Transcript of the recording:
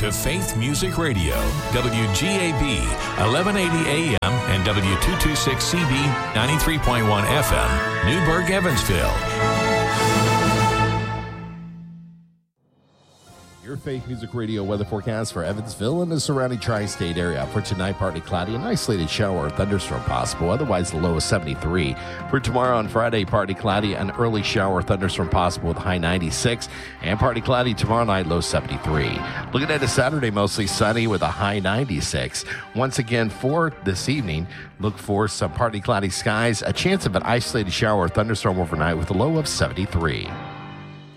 to Faith Music Radio, WGAB, 1180 AM and W226CB, 93.1 FM, Newburgh, Evansville. Your Faith Music Radio weather forecast for Evansville and the surrounding tri-state area. For tonight, partly cloudy, an isolated shower or thunderstorm possible. Otherwise, the low is 73. For tomorrow on Friday, partly cloudy, an early shower or thunderstorm possible with a high 96. And partly cloudy tomorrow night, low 73. Looking at a Saturday, mostly sunny with a high 96. Once again, for this evening, look for some partly cloudy skies, a chance of an isolated shower or thunderstorm overnight with a low of 73.